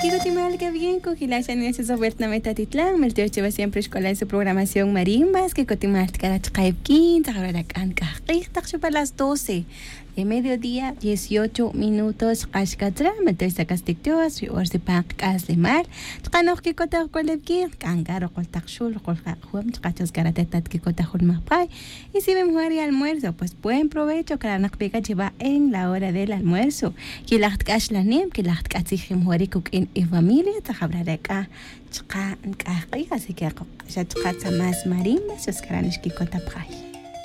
Quiero timal que bien con Gilashan y ese Roberta Metatitlán, Melteo Cheva siempre escuela en su programación Marimbas, que cotimal cada chcaipquín, ahora can cajista para las 12. De mediodía, 18 minutos, Kashkatra, Melteo Sacasticteos, y Orsipak Aslimar, Chkanok Kikota Kolebkin, Kangaro Koltakshul, Kolkahum, Chkachos Garatetat Kikota Hulmapay, y si ven jugar y almuerzo, pues buen provecho, Karanak Pika Chiva en la hora del almuerzo. Kilacht Kashlanim, Kilacht Katzihim Huarikuk en familia, Tajabrareka, Chka, Nkahki, así que ya Chkatza más marimbas, Oskaranish Kikota Pay.